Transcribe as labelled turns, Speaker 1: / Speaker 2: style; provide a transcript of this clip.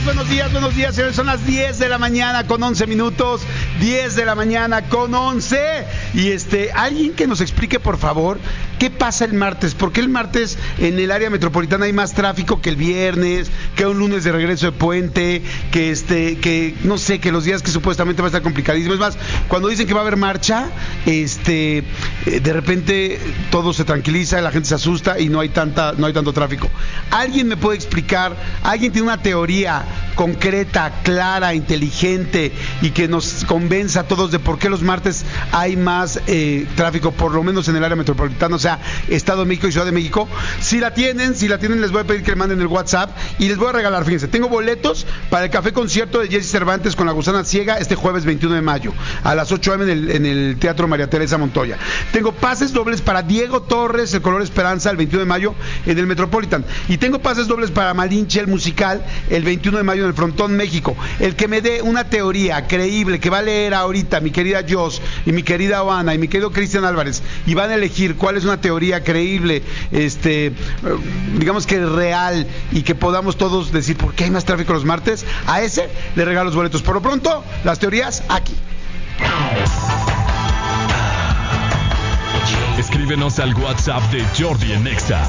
Speaker 1: buenos días, señores. Son las 10 de la mañana con 11 minutos. 10 de la mañana con 11. Y alguien que nos explique, por favor, ¿qué pasa el martes? ¿Por qué el martes en el área metropolitana hay más tráfico que el viernes, que un lunes de regreso de puente, que no sé, que los días que supuestamente va a estar complicadísimo? Es más, cuando dicen que va a haber marcha, de repente todo se tranquiliza, la gente se asusta y no hay tanto tráfico. ¿Alguien me puede explicar? ¿Alguien tiene una teoría concreta, clara, inteligente y que nos convenza a todos de por qué los martes hay más tráfico, por lo menos en el área metropolitana, o sea, Estado de México y Ciudad de México? Si la tienen, les voy a pedir que le manden el WhatsApp y les voy a regalar, fíjense, tengo boletos para el café concierto de Jesse Cervantes con La Gusana Ciega este jueves 21 de mayo a las 8 a.m. en el Teatro María Teresa Montoya. Tengo pases dobles para Diego Torres, El Color Esperanza, el 21 de mayo en el Metropolitan. Y tengo pases dobles para Malinche, el musical, el 21 de mayo en el Frontón México. El que me dé una teoría creíble que va a leer ahorita mi querida Jos y mi querida Oana y mi querido Cristian Álvarez y van a elegir cuál es una teoría creíble, digamos que real, y que podamos todos decir por qué hay más tráfico los martes, a ese le regalo los boletos. Por lo pronto, las teorías aquí.
Speaker 2: Escríbenos al WhatsApp de Jordi en Nexa.